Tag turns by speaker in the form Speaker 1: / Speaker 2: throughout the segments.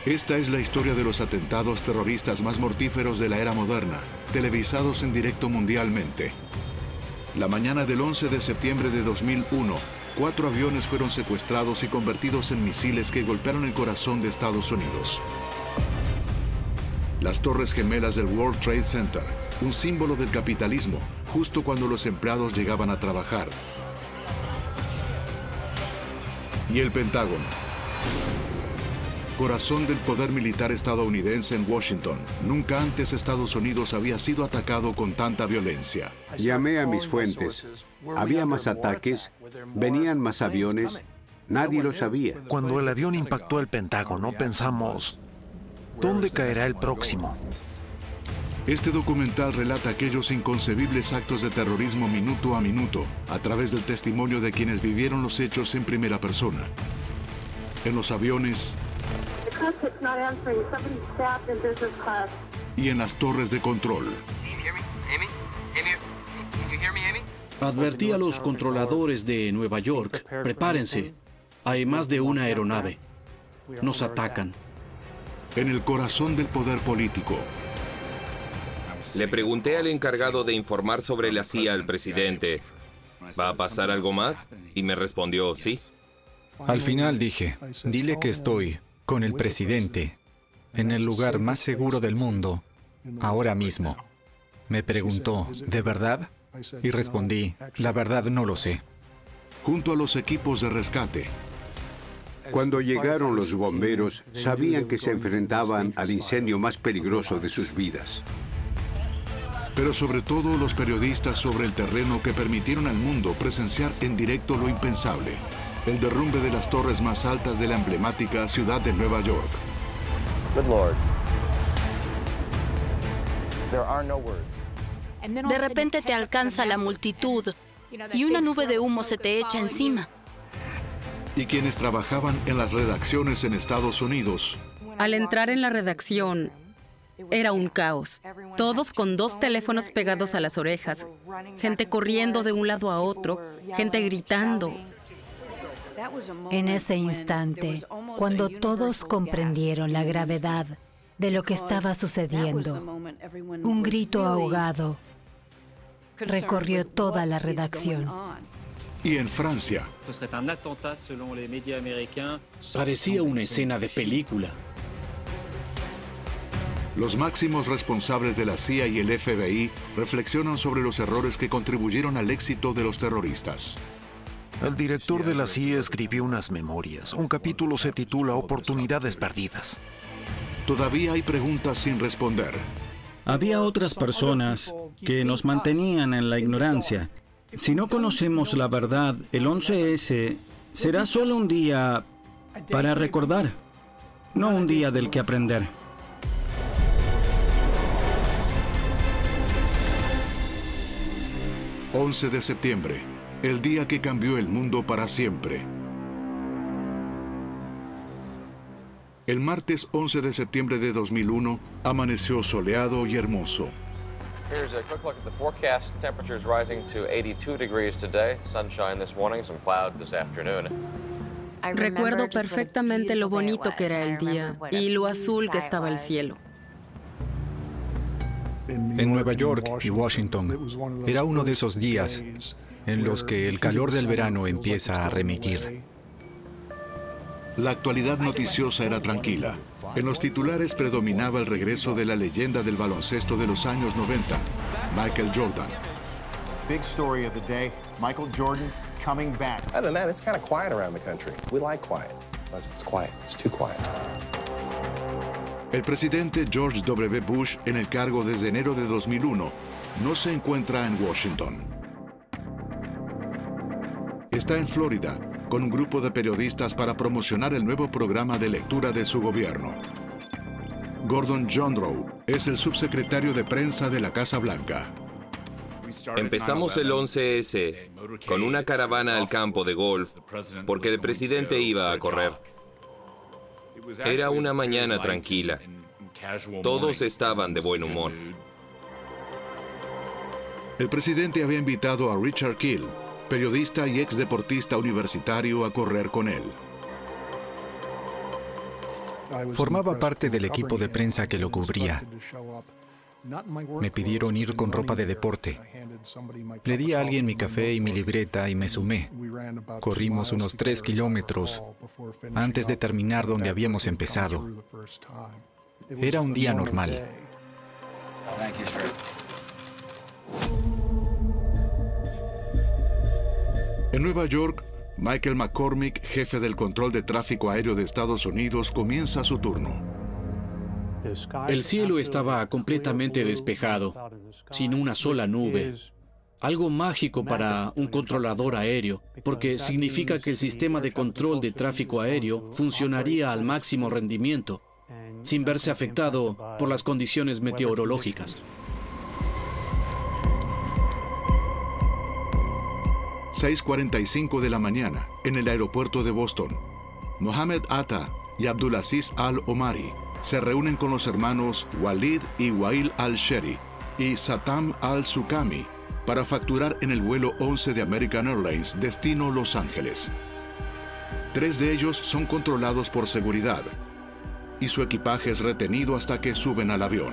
Speaker 1: Esta es la historia de los atentados terroristas más mortíferos de la era moderna, televisados en directo mundialmente. La mañana del 11 de septiembre de 2001, 4 aviones fueron secuestrados y convertidos en misiles que golpearon el corazón de Estados Unidos. Las Torres Gemelas del World Trade Center, un símbolo del capitalismo, justo cuando los empleados llegaban a trabajar. Y el Pentágono, corazón del poder militar estadounidense en Washington. Nunca antes Estados Unidos había sido atacado con tanta violencia.
Speaker 2: Llamé a mis fuentes. Había más ataques, venían más aviones, nadie lo sabía.
Speaker 3: Cuando el avión impactó el Pentágono, pensamos, ¿dónde caerá el próximo?
Speaker 1: Este documental relata aquellos inconcebibles actos de terrorismo minuto a minuto, a través del testimonio de quienes vivieron los hechos en primera persona. En los aviones y en las torres de control.
Speaker 4: Advertí a los controladores de Nueva York, prepárense, hay más de una aeronave. Nos atacan.
Speaker 1: En el corazón del poder político.
Speaker 5: Le pregunté al encargado de informar sobre la CIA al presidente, ¿va a pasar algo más? Y me respondió, sí.
Speaker 6: Al final dije, dile que estoy con el presidente en el lugar más seguro del mundo, ahora mismo. Me preguntó, ¿de verdad? Y respondí, la verdad no lo sé.
Speaker 1: Junto a los equipos de rescate.
Speaker 2: Cuando llegaron los bomberos, sabían que se enfrentaban al incendio más peligroso de sus vidas.
Speaker 1: Pero sobre todo los periodistas sobre el terreno que permitieron al mundo presenciar en directo lo impensable. El derrumbe de las torres más altas de la emblemática ciudad de Nueva York.
Speaker 7: Good Lord. There are no words.
Speaker 8: De repente te alcanza la multitud y una nube de humo se te echa encima.
Speaker 1: Y quienes trabajaban en las redacciones en Estados Unidos.
Speaker 9: Al entrar en la redacción, era un caos. Todos con 2 teléfonos pegados a las orejas, gente corriendo de un lado a otro, gente gritando.
Speaker 10: En ese instante, cuando todos comprendieron la gravedad de lo que estaba sucediendo, un grito ahogado recorrió toda la redacción.
Speaker 1: Y en Francia,
Speaker 4: Parecía una escena de película.
Speaker 1: los máximos responsables de la CIA y el FBI reflexionan sobre los errores que contribuyeron al éxito de los terroristas.
Speaker 3: El director de la CIA escribió unas memorias. Un capítulo se titula Oportunidades perdidas.
Speaker 1: Todavía hay preguntas sin responder.
Speaker 11: Había otras personas que nos mantenían en la ignorancia. Si no conocemos la verdad, el 11S será solo un día para recordar, no un día del que aprender.
Speaker 1: ...11 de septiembre... el día que cambió el mundo para siempre. El martes 11 de septiembre de 2001 amaneció soleado y hermoso.
Speaker 12: Here's a quick look at the forecast. Temperatures rising to 82 degrees today. Sunshine this morning, some clouds this afternoon.
Speaker 9: Recuerdo perfectamente lo bonito que era el día y lo azul que estaba el cielo.
Speaker 6: En Nueva York y Washington era uno de esos días en los que el calor del verano empieza a remitir.
Speaker 1: La actualidad noticiosa era tranquila. En los titulares predominaba el regreso de la leyenda del baloncesto de los años 90, Michael Jordan.
Speaker 7: Big story of the day, Michael Jordan coming back. Other than that, it's kind of quiet around the country. We like quiet. It's quiet. It's too quiet.
Speaker 1: El presidente George W. Bush, en el cargo desde enero de 2001, no se encuentra en Washington. Está en Florida, con un grupo de periodistas para promocionar el nuevo programa de lectura de su gobierno. Gordon Jondrow es el subsecretario de prensa de la Casa Blanca.
Speaker 5: Empezamos el 11S con una caravana al campo de golf porque el presidente iba a correr. Era una mañana tranquila. Todos estaban de buen humor.
Speaker 1: El presidente había invitado a Richard Kiel, periodista y ex deportista universitario, a correr con él.
Speaker 6: Formaba parte del equipo de prensa que lo cubría. Me pidieron ir con ropa de deporte. Le di a alguien mi café y mi libreta y me sumé. Corrimos unos 3 kilómetros antes de terminar donde habíamos empezado. Era un día normal.
Speaker 1: En Nueva York, Michael McCormick, jefe del control de tráfico aéreo de Estados Unidos, comienza su turno.
Speaker 4: El cielo estaba completamente despejado, sin una sola nube. Algo mágico para un controlador aéreo, porque significa que el sistema de control de tráfico aéreo funcionaría al máximo rendimiento, sin verse afectado por las condiciones meteorológicas.
Speaker 1: 6:45 de la mañana, en el aeropuerto de Boston. Mohamed Atta y Abdulaziz Al-Omari se reúnen con los hermanos Walid y Wail Al-Sheri y Satam Al-Sukami para facturar en el vuelo 11 de American Airlines, destino Los Ángeles. 3 de ellos son controlados por seguridad y su equipaje es retenido hasta que suben al avión.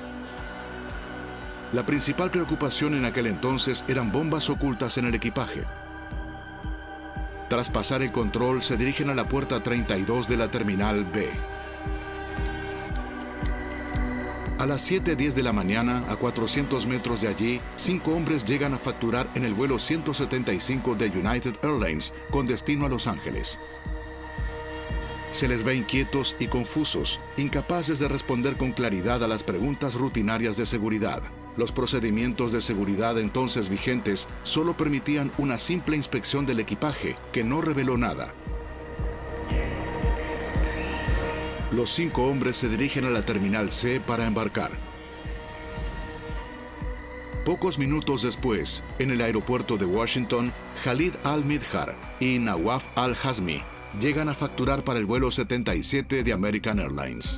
Speaker 1: La principal preocupación en aquel entonces eran bombas ocultas en el equipaje. Tras pasar el control, se dirigen a la puerta 32 de la terminal B. A las 7:10 de la mañana, a 400 metros de allí, 5 hombres llegan a facturar en el vuelo 175 de United Airlines con destino a Los Ángeles. Se les ve inquietos y confusos, incapaces de responder con claridad a las preguntas rutinarias de seguridad. Los procedimientos de seguridad entonces vigentes solo permitían una simple inspección del equipaje, que no reveló nada. Los 5 hombres se dirigen a la terminal C para embarcar. Pocos minutos después, en el aeropuerto de Washington, Khalid Al-Midhar y Nawaf Al-Hazmi llegan a facturar para el vuelo 77 de American Airlines.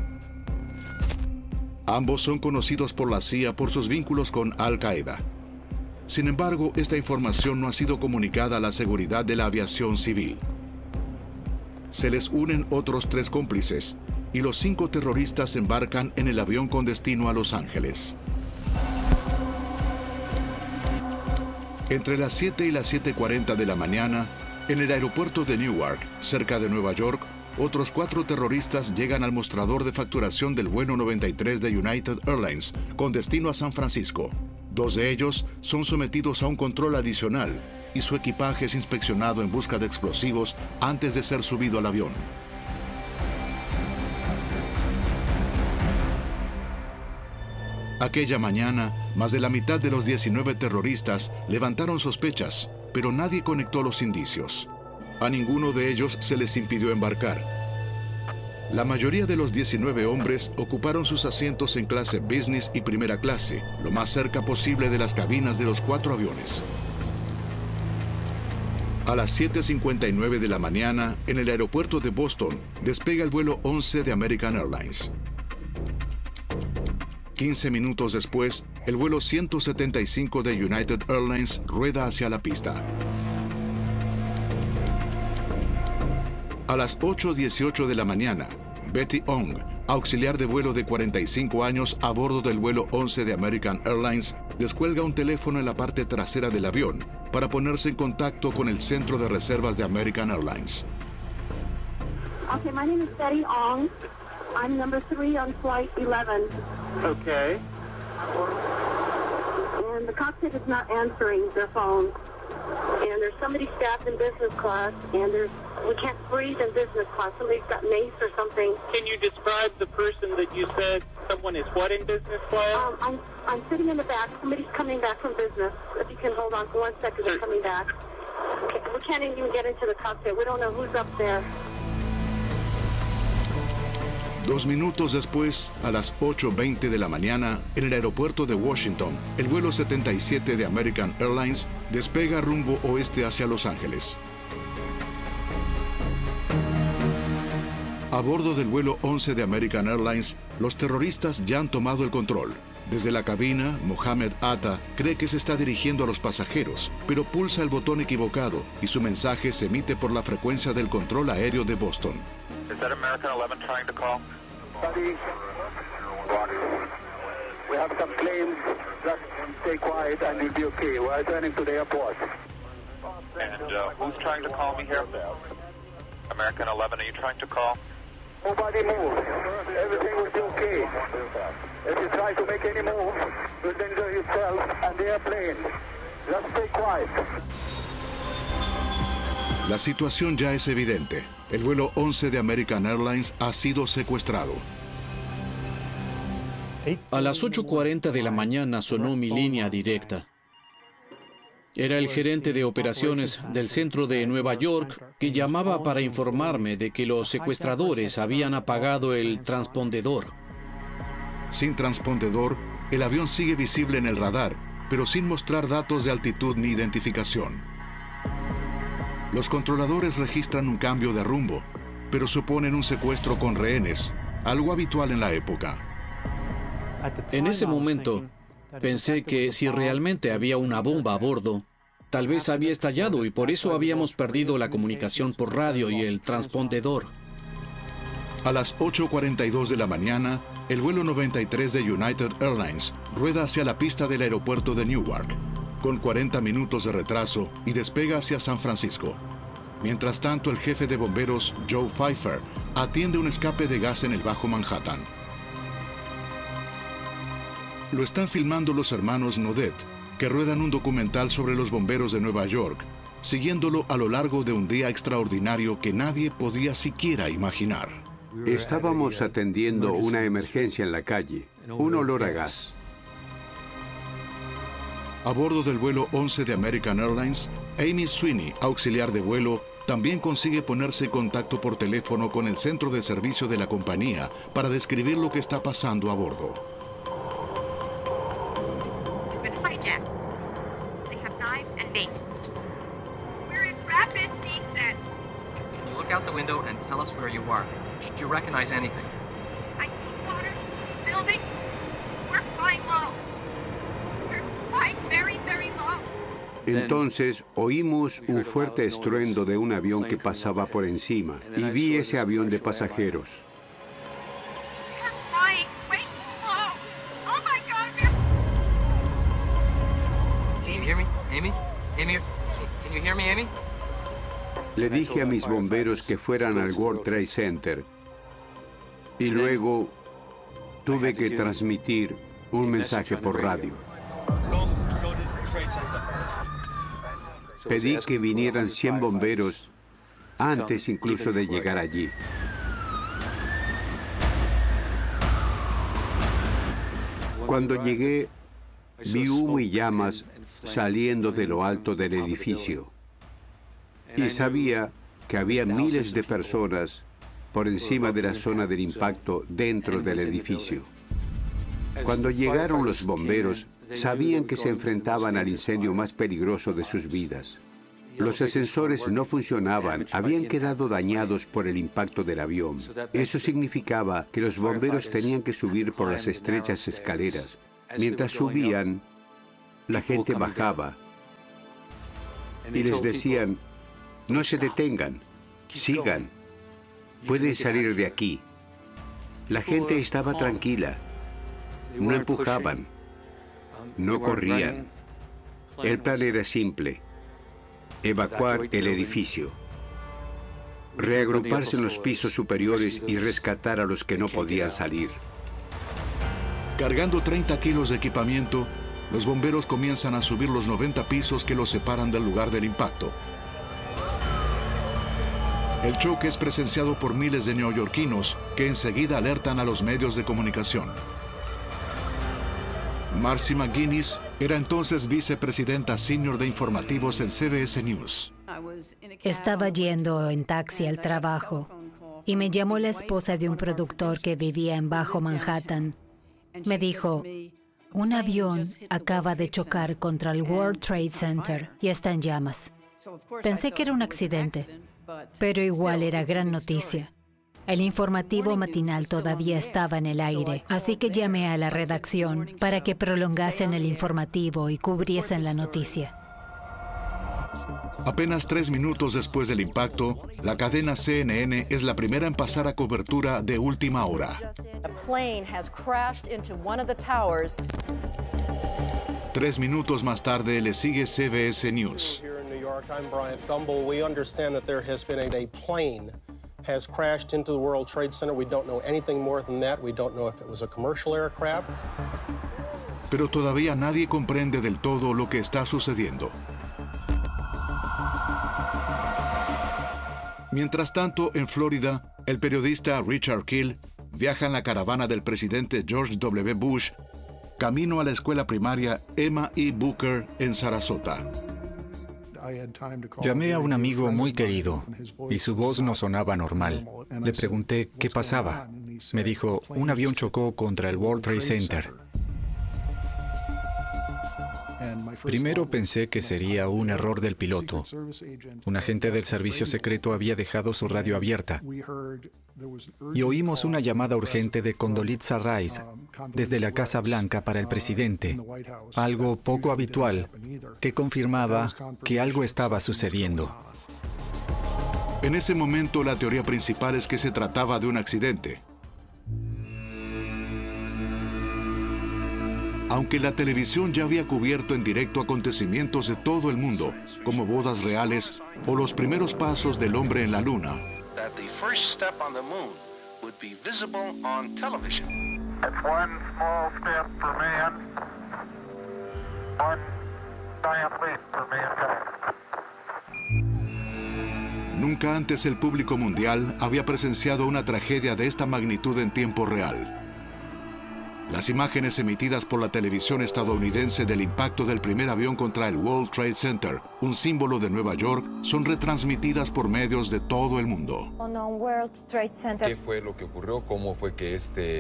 Speaker 1: Ambos son conocidos por la CIA por sus vínculos con Al-Qaeda. Sin embargo, esta información no ha sido comunicada a la seguridad de la aviación civil. Se les unen otros 3 cómplices y los 5 terroristas embarcan en el avión con destino a Los Ángeles. Entre las 7 y las 7:40 de la mañana, en el aeropuerto de Newark, cerca de Nueva York, otros 4 terroristas llegan al mostrador de facturación del vuelo 93 de United Airlines con destino a San Francisco. 2 de ellos son sometidos a un control adicional y su equipaje es inspeccionado en busca de explosivos antes de ser subido al avión. Aquella mañana, más de la mitad de los 19 terroristas levantaron sospechas, pero nadie conectó los indicios. A ninguno de ellos se les impidió embarcar. La mayoría de los 19 hombres ocuparon sus asientos en clase business y primera clase, lo más cerca posible de las cabinas de los 4 aviones. A las 7:59 de la mañana, en el aeropuerto de Boston, despega el vuelo 11 de American Airlines. 15 minutos después, el vuelo 175 de United Airlines rueda hacia la pista. A las 8:18 de la mañana, Betty Ong, auxiliar de vuelo de 45 años a bordo del vuelo 11 de American Airlines, descuelga un teléfono en la parte trasera del avión para ponerse en contacto con el centro de reservas de American Airlines.
Speaker 13: Okay, my name is Betty Ong. I'm number 3 on flight 11.
Speaker 14: Okay.
Speaker 13: And the cockpit is not answering their phone. And there's somebody staffed in business class, and we can't breathe in business class. Somebody's got mace or something.
Speaker 14: Can you describe the person that you said someone is what in business class?
Speaker 13: I'm sitting in the back. Somebody's coming back from business. If you can hold on for 1 second, they're coming back. We can't even get into the cockpit. We don't know who's up there.
Speaker 1: 2 minutos después, a las 8:20 de la mañana, en el aeropuerto de Washington, el vuelo 77 de American Airlines despega rumbo oeste hacia Los Ángeles. A bordo del vuelo 11 de American Airlines, los terroristas ya han tomado el control. Desde la cabina, Mohamed Atta cree que se está dirigiendo a los pasajeros, pero pulsa el botón equivocado y su mensaje se emite por la frecuencia del control aéreo de Boston.
Speaker 12: Is that American 11 trying to call?
Speaker 15: Buddy, we have some planes. Just stay quiet and you'll be okay. We're returning to the airport.
Speaker 12: And who's trying to call me here? American 11, are you trying to call?
Speaker 15: Nobody move. Everything will be okay. If you try to make any move, you'll danger yourself and the airplane. Just stay quiet.
Speaker 1: La situación ya es evidente. El vuelo 11 de American Airlines ha sido secuestrado.
Speaker 4: A las 8:40 de la mañana sonó mi línea directa. Era el gerente de operaciones del centro de Nueva York que llamaba para informarme de que los secuestradores habían apagado el transpondedor.
Speaker 1: Sin transpondedor, el avión sigue visible en el radar, pero sin mostrar datos de altitud ni identificación. Los controladores registran un cambio de rumbo, pero suponen un secuestro con rehenes, algo habitual en la época.
Speaker 4: En ese momento, pensé que si realmente había una bomba a bordo, tal vez había estallado y por eso habíamos perdido la comunicación por radio y el transpondedor.
Speaker 1: A las 8:42 de la mañana, el vuelo 93 de United Airlines rueda hacia la pista del aeropuerto de Newark, con 40 minutos de retraso y despega hacia San Francisco. Mientras tanto, el jefe de bomberos, Joe Pfeiffer, atiende un escape de gas en el Bajo Manhattan. Lo están filmando los hermanos Nodet, que ruedan un documental sobre los bomberos de Nueva York, siguiéndolo a lo largo de un día extraordinario que nadie podía siquiera imaginar.
Speaker 2: Estábamos atendiendo una emergencia en la calle, un olor a gas.
Speaker 1: A bordo del vuelo 11 de American Airlines, Amy Sweeney, auxiliar de vuelo, también consigue ponerse en contacto por teléfono con el centro de servicio de la compañía para describir lo que está pasando a bordo.
Speaker 16: Out the window and tell us where you are. Do you recognize anything?
Speaker 13: I see water, buildings. We're flying low. We're flying very, very low.
Speaker 2: Entonces oímos un fuerte estruendo de un avión que pasaba por encima y vi ese avión de pasajeros.
Speaker 13: We're flying way too low. Oh my God,
Speaker 16: Can you hear me, Amy? Amy, can you hear me, Amy?
Speaker 2: Le dije a mis bomberos que fueran al World Trade Center y luego tuve que transmitir un mensaje por radio. Pedí que vinieran 100 bomberos antes incluso de llegar allí. Cuando llegué, vi humo y llamas saliendo de lo alto del edificio. Y sabía que había miles de personas por encima de la zona del impacto dentro del edificio. Cuando llegaron los bomberos, sabían que se enfrentaban al incendio más peligroso de sus vidas. Los ascensores no funcionaban, habían quedado dañados por el impacto del avión. Eso significaba que los bomberos tenían que subir por las estrechas escaleras. Mientras subían, la gente bajaba y les decían: no se detengan, sigan, pueden salir de aquí. La gente estaba tranquila, no empujaban, no corrían. El plan era simple: evacuar el edificio, reagruparse en los pisos superiores y rescatar a los que no podían salir.
Speaker 1: Cargando 30 kilos de equipamiento, los bomberos comienzan a subir los 90 pisos que los separan del lugar del impacto. El choque es presenciado por miles de neoyorquinos que enseguida alertan a los medios de comunicación. Marcy McGuinness era entonces vicepresidenta senior de informativos en CBS News.
Speaker 10: Estaba yendo en taxi al trabajo y me llamó la esposa de un productor que vivía en Bajo Manhattan. Me dijo: un avión acaba de chocar contra el World Trade Center y está en llamas. Pensé que era un accidente, pero igual era gran noticia. El informativo matinal todavía estaba en el aire, así que llamé a la redacción para que prolongasen el informativo y cubriesen la noticia.
Speaker 1: Apenas 3 minutos después del impacto, la cadena CNN es la primera en pasar a cobertura de última hora. 3 minutos más tarde le sigue CBS News.
Speaker 17: Has crashed into the World Trade Center. We don't know anything more than that. We don't know if it was a commercial aircraft.
Speaker 1: Pero todavía nadie comprende del todo lo que está sucediendo. Mientras tanto, en Florida, el periodista Richard Kiel viaja en la caravana del presidente George W. Bush camino a la escuela primaria Emma E. Booker en Sarasota.
Speaker 6: Llamé a un amigo muy querido y su voz no sonaba normal. Le pregunté qué pasaba. Me dijo, un avión chocó contra el World Trade Center. Primero pensé que sería un error del piloto. Un agente del servicio secreto había dejado su radio abierta. Y oímos una llamada urgente de Condoleezza Rice desde la Casa Blanca para el presidente, algo poco habitual que confirmaba que algo estaba sucediendo.
Speaker 1: En ese momento, la teoría principal es que se trataba de un accidente. Aunque la televisión ya había cubierto en directo acontecimientos de todo el mundo, como bodas reales o los primeros pasos del hombre en la luna. Nunca antes el público mundial había presenciado una tragedia de esta magnitud en tiempo real. Las imágenes emitidas por la televisión estadounidense del impacto del primer avión contra el World Trade Center, un símbolo de Nueva York, son retransmitidas por medios de todo el mundo.
Speaker 18: ¿Qué fue lo que ocurrió? ¿Cómo fue que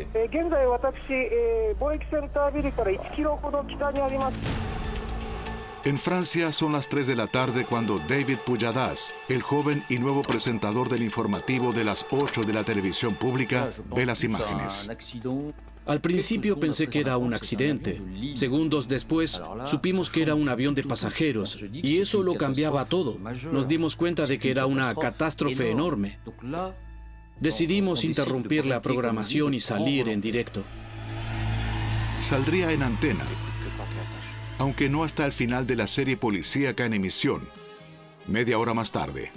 Speaker 1: En Francia son las 3 de la tarde cuando David Pujadas, el joven y nuevo presentador del informativo de las 8 de la televisión pública, ve las imágenes.
Speaker 4: Al principio pensé que era un accidente. Segundos después, supimos que era un avión de pasajeros, y eso lo cambiaba todo. Nos dimos cuenta de que era una catástrofe enorme. Decidimos interrumpir la programación y salir en directo.
Speaker 1: Saldría en antena, aunque no hasta el final de la serie policíaca en emisión, media hora más tarde.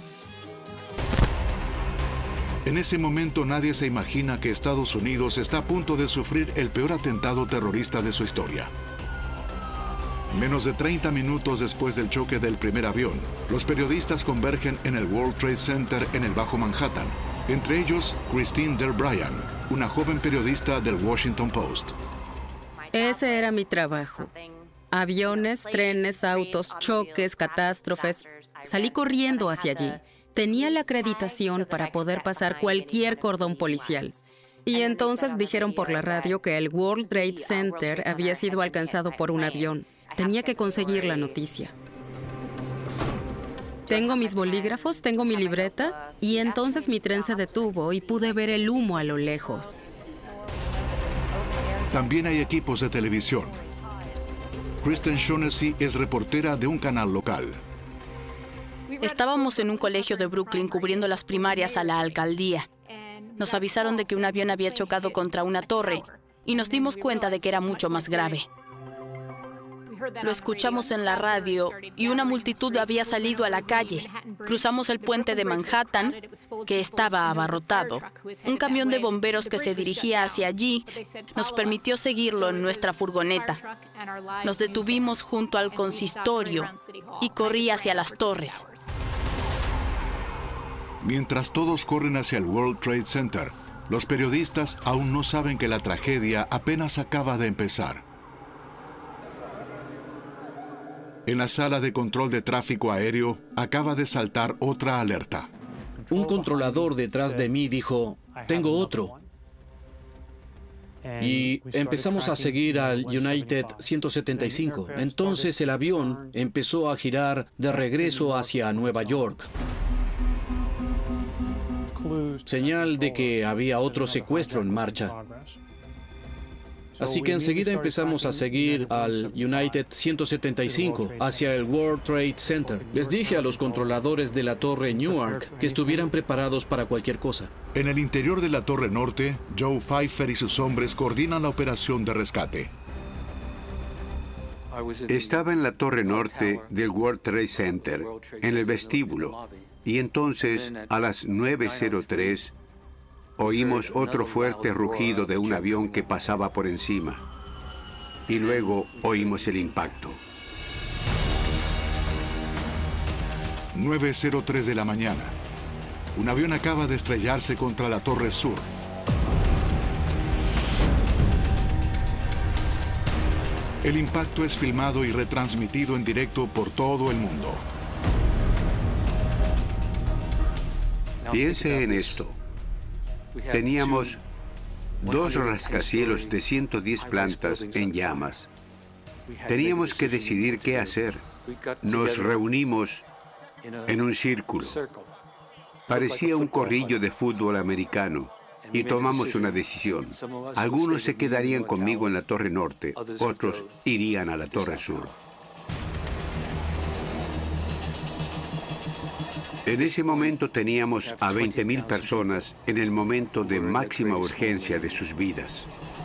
Speaker 1: En ese momento nadie se imagina que Estados Unidos está a punto de sufrir el peor atentado terrorista de su historia. Menos de 30 minutos después del choque del primer avión, los periodistas convergen en el World Trade Center en el Bajo Manhattan, entre ellos Christine Der Bryan, una joven periodista del Washington Post.
Speaker 9: Ese era mi trabajo. Aviones, trenes, autos, choques, catástrofes. Salí corriendo hacia allí. Tenía la acreditación para poder pasar cualquier cordón policial. Y entonces dijeron por la radio que el World Trade Center había sido alcanzado por un avión. Tenía que conseguir la noticia. Tengo mis bolígrafos, tengo mi libreta, y entonces mi tren se detuvo y pude ver el humo a lo lejos.
Speaker 1: También hay equipos de televisión. Kristen Shaughnessy es reportera de un canal local.
Speaker 8: Estábamos en un colegio de Brooklyn cubriendo las primarias a la alcaldía. Nos avisaron de que un avión había chocado contra una torre y nos dimos cuenta de que era mucho más grave. Lo escuchamos en la radio y una multitud había salido a la calle. Cruzamos el puente de Manhattan, que estaba abarrotado. Un camión de bomberos que se dirigía hacia allí nos permitió seguirlo en nuestra furgoneta. Nos detuvimos junto al consistorio y corrí hacia las torres.
Speaker 1: Mientras todos corren hacia el World Trade Center, los periodistas aún no saben que la tragedia apenas acaba de empezar. En la sala de control de tráfico aéreo acaba de saltar otra alerta.
Speaker 4: Un controlador detrás de mí dijo, tengo otro. Y empezamos a seguir al United 175. Entonces el avión empezó a girar de regreso hacia Nueva York. Señal de que había otro secuestro en marcha. Así que enseguida empezamos a seguir al United 175 hacia el World Trade Center. Les dije a los controladores de la torre Newark que estuvieran preparados para cualquier cosa.
Speaker 1: En el interior de la torre norte, Joe Pfeiffer y sus hombres coordinan la operación de rescate.
Speaker 2: Estaba en la torre norte del World Trade Center, en el vestíbulo, y entonces, a las 9:03, oímos otro fuerte rugido de un avión que pasaba por encima, y luego oímos el impacto.
Speaker 1: 9:03 de la mañana. Un avión acaba de estrellarse contra la torre sur. El impacto es filmado y retransmitido en directo por todo el mundo.
Speaker 2: Piense en esto. Teníamos 2 rascacielos de 110 plantas en llamas. Teníamos que decidir qué hacer. Nos reunimos en un círculo. Parecía un corrillo de fútbol americano. Y tomamos una decisión. Algunos se quedarían conmigo en la torre norte, otros irían a la torre sur. En ese momento teníamos a 20,000 personas en el momento de máxima urgencia de sus vidas.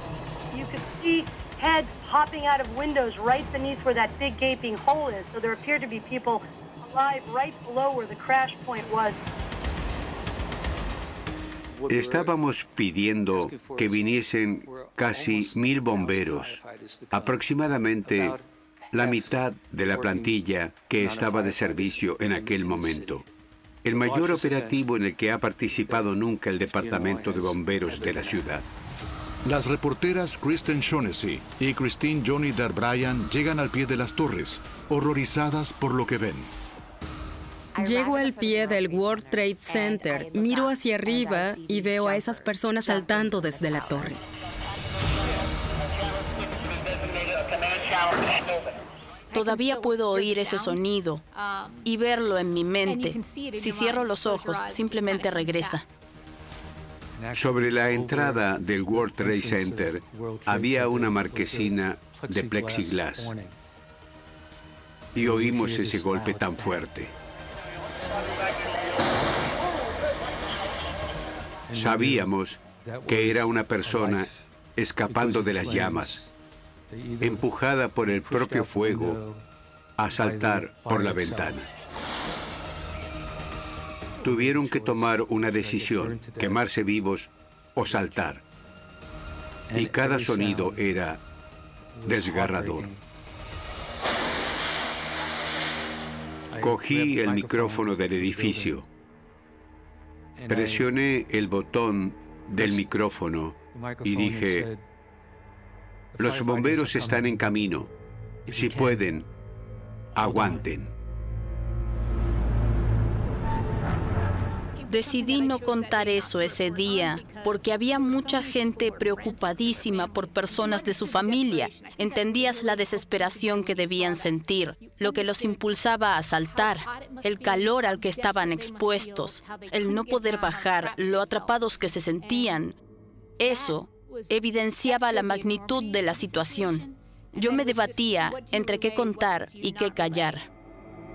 Speaker 2: Estábamos pidiendo que viniesen casi 1,000 bomberos, aproximadamente la mitad de la plantilla que estaba de servicio en aquel momento. El mayor operativo en el que ha participado nunca el Departamento de Bomberos de la ciudad.
Speaker 1: Las reporteras Kristen Shaughnessy y Christine Johnny Darbryan llegan al pie de las torres, horrorizadas por lo que ven.
Speaker 9: Llego al pie del World Trade Center, miro hacia arriba y veo a esas personas saltando desde la torre.
Speaker 8: Todavía puedo oír ese sonido y verlo en mi mente. Si cierro los ojos, simplemente regresa.
Speaker 2: Sobre la entrada del World Trade Center había una marquesina de plexiglas y oímos ese golpe tan fuerte. Sabíamos que era una persona escapando de las llamas, empujada por el propio fuego a saltar por la ventana. Tuvieron que tomar una decisión, quemarse vivos o saltar. Y cada sonido era desgarrador. Cogí el micrófono del edificio. Presioné el botón del micrófono y dije: los bomberos están en camino. Si pueden, aguanten.
Speaker 8: Decidí no contar eso ese día porque había mucha gente preocupadísima por personas de su familia. Entendías la desesperación que debían sentir, lo que los impulsaba a saltar, el calor al que estaban expuestos, el no poder bajar, lo atrapados que se sentían. Eso evidenciaba la magnitud de la situación. Yo me debatía entre qué contar y qué callar.